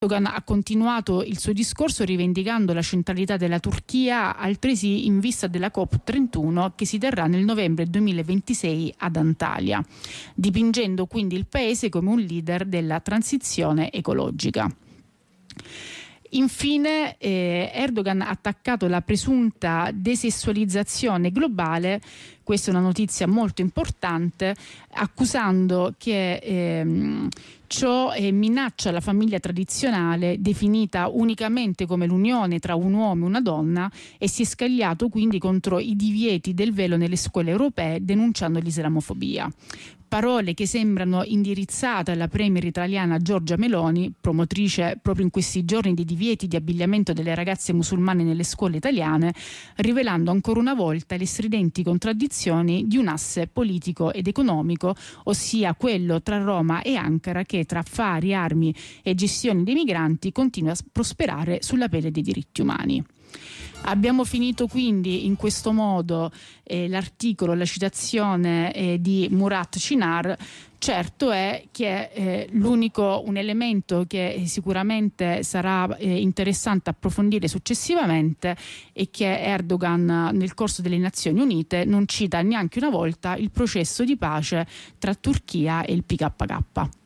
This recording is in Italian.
Erdogan ha continuato il suo discorso rivendicando la centralità della Turchia, altresì in vista della COP31 che si terrà nel novembre 2026 ad Antalya, dipingendo quindi il paese come un leader della transizione ecologica. Infine Erdogan ha attaccato la presunta desessualizzazione globale, questa è una notizia molto importante, accusando che ciò minaccia la famiglia tradizionale definita unicamente come l'unione tra un uomo e una donna, e si è scagliato quindi contro i divieti del velo nelle scuole europee, denunciando l'islamofobia. Parole che sembrano indirizzate alla premier italiana Giorgia Meloni, promotrice proprio in questi giorni di divieti di abbigliamento delle ragazze musulmane nelle scuole italiane, rivelando ancora una volta le stridenti contraddizioni di un asse politico ed economico, ossia quello tra Roma e Ankara, che tra affari, armi e gestione dei migranti continua a prosperare sulla pelle dei diritti umani. Abbiamo finito quindi in questo modo l'articolo, la citazione di Murat Çınar. Certo è che un elemento che sicuramente sarà interessante approfondire successivamente è che Erdogan nel corso delle Nazioni Unite non cita neanche una volta il processo di pace tra Turchia e il PKK.